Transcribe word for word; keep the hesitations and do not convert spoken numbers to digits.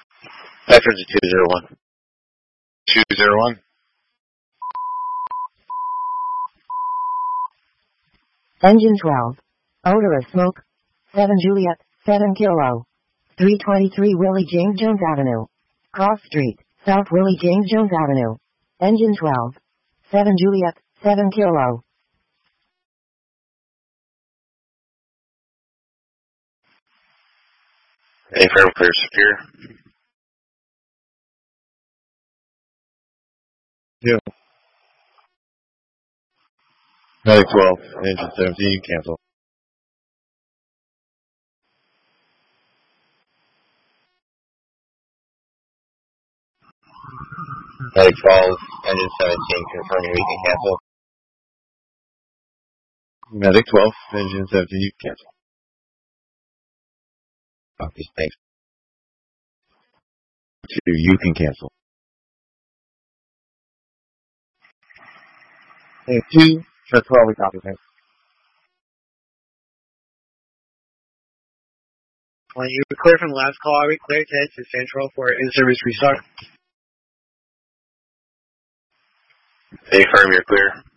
Vector to two zero one. two zero one. Engine twelve. Odor of smoke. seven Juliet, seven Kilo. three twenty-three Willie James Jones Avenue. Cross Street, South Willie James Jones Avenue. Engine twelve. seven Juliet, seven Kilo. A firm clear secure. Yeah. Medic twelve, engine seventeen, cancel. Medic twelve, engine seventeen, confirming we can cancel. Medic twelve, engine seventeen, cancel. Copy, thanks. Two, you can cancel. Hey, two, Shark twelve, we copy, thanks. When you were clear from the last call, I would clear to to Central for in-service restart. A firm, you're clear.